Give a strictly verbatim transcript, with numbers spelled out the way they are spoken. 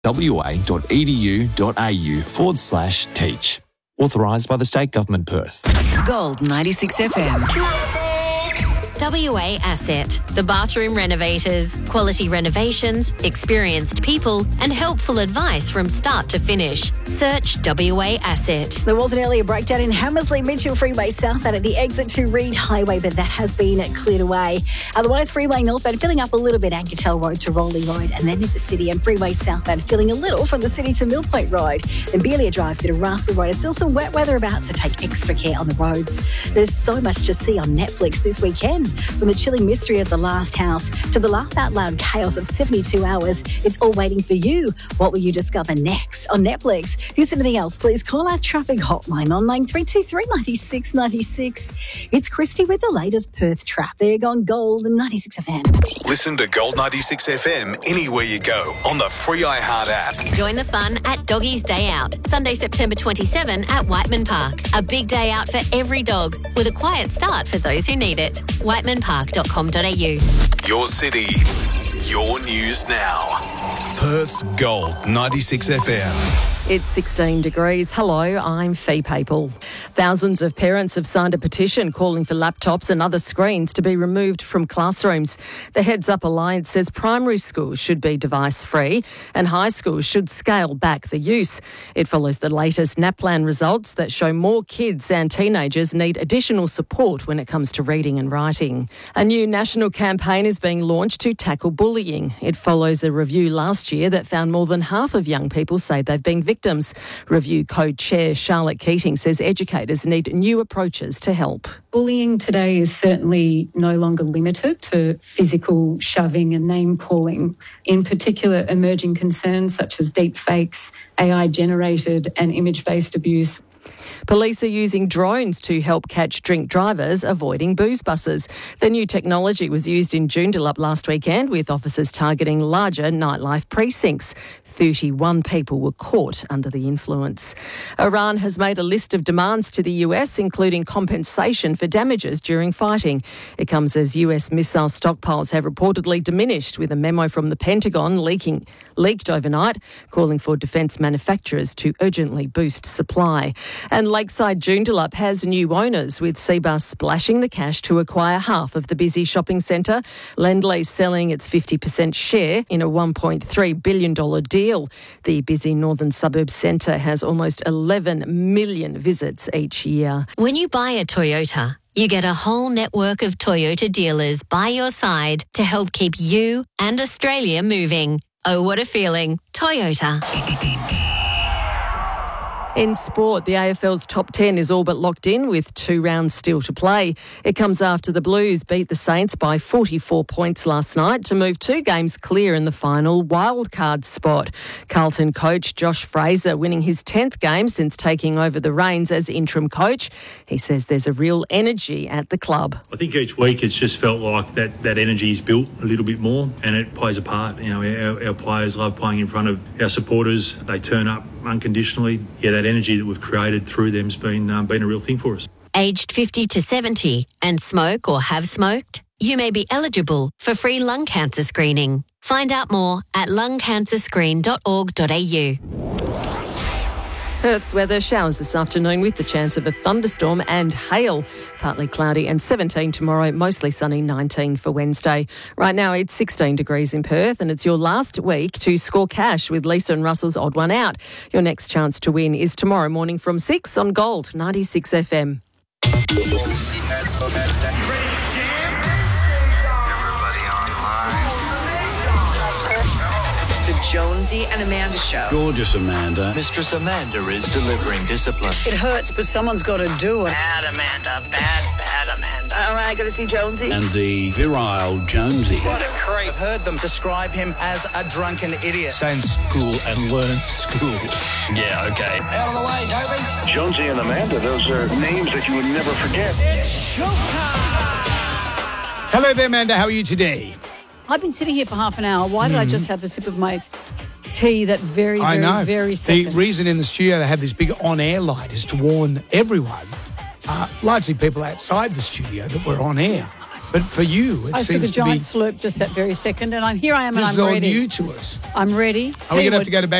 wa.edu.au forward slash teach. Authorised by the State Government, Perth. Gold ninety-six F M. W A Asset, the bathroom renovators, quality renovations, experienced people and helpful advice from start to finish. Search W A Asset. There was an earlier breakdown in Hammersley Mitchell Freeway southbound at the exit to Reed Highway, but that has been cleared away. Otherwise, Freeway northbound filling up a little bit, Ankertel Road to Rowley Road, and then into the city, and Freeway southbound filling a little from the city to Mill Point Road. Then Beelia Drive through to Russell Road. There's still some wet weather about, so take extra care on the roads. There's so much to see on Netflix this weekend. From the chilling mystery of The Last House to the laugh-out-loud chaos of seventy-two hours, it's all waiting for you. What will you discover next on Netflix? If you see anything else, please call our traffic hotline on line three two three, nine six nine six. It's Christy with the latest Perth traffic on Gold ninety-six F M. Listen to Gold ninety-six F M anywhere you go on the free iHeart app. Join the fun at Doggies Day Out, Sunday, September twenty-seventh at Whiteman Park. A big day out for every dog, with a quiet start for those who need it. whiteman park dot com dot a u. Your city, your news now. Perth's Gold ninety-six F M. It's sixteen degrees. Hello, I'm Fee Papal. Thousands of parents have signed a petition calling for laptops and other screens to be removed from classrooms. The Heads Up Alliance says primary schools should be device-free and high schools should scale back the use. It follows the latest NAPLAN results that show more kids and teenagers need additional support when it comes to reading and writing. A new national campaign is being launched to tackle bullying. It follows a review last year that found more than half of young people say they've been victims. Review co-chair Charlotte Keating says educators need new approaches to help. Bullying today is certainly no longer limited to physical shoving and name-calling. In particular, emerging concerns such as deep fakes, A I-generated and image-based abuse. Police are using drones to help catch drink drivers avoiding booze buses. The new technology was used in Joondalup last weekend with officers targeting larger nightlife precincts. thirty-one people were caught under the influence. Iran has made a list of demands to the U S, including compensation for damages during fighting. It comes as U S missile stockpiles have reportedly diminished, with a memo from the Pentagon leaking, leaked overnight, calling for defence manufacturers to urgently boost supply. And Lakeside Joondalup has new owners, with Cbus splashing the cash to acquire half of the busy shopping centre. Lendlease selling its fifty percent share in a one point three billion dollars deal. The busy northern suburb centre has almost eleven million visits each year. When you buy a Toyota, you get a whole network of Toyota dealers by your side to help keep you and Australia moving. Oh, what a feeling. Toyota. In sport, the A F L's top ten is all but locked in with two rounds still to play. It comes after the Blues beat the Saints by forty-four points last night to move two games clear in the final wildcard spot. Carlton coach Josh Fraser winning his tenth game since taking over the reins as interim coach. He says there's a real energy at the club. I think each week it's just felt like that, that energy is built a little bit more, and it plays a part. You know, our, our players love playing in front of our supporters. They turn up unconditionally. Yeah, that energy that we've created through them's been um, been a real thing for us. Aged fifty to seventy and smoke or have smoked? You may be eligible for free lung cancer screening. Find out more at lung cancer screen dot org dot a u. Perth's weather, showers this afternoon with the chance of a thunderstorm and hail. Partly cloudy and seventeen tomorrow, mostly sunny, nineteen for Wednesday. Right now it's sixteen degrees in Perth, and it's your last week to score cash with Lisa and Russell's Odd One Out. Your next chance to win is tomorrow morning from six on Gold ninety-six F M. Jonesy and Amanda Show. Gorgeous Amanda. Mistress Amanda is delivering discipline. It hurts, but someone's got to do it. Bad Amanda, bad, bad Amanda. All right, got to see Jonesy. And the virile Jonesy. What a creep. I've heard them describe him as a drunken idiot. Stay in school and learn school. Yeah, okay. Out of the way, Toby. Jonesy and Amanda, those are names that you would never forget. It's showtime. Hello there, Amanda. How are you today? I've been sitting here for half an hour. Why did mm-hmm. I just have a sip of my tea that very, very, I know. very second? The reason in the studio they have this big on-air light is to warn everyone, uh, largely people outside the studio, that we're on air. But for you, it I took a seems to be... giant slurp just that very second, and I'm here I am, and This I'm is all ready. new to us. I'm ready. Are Tell we you going to have what- to go to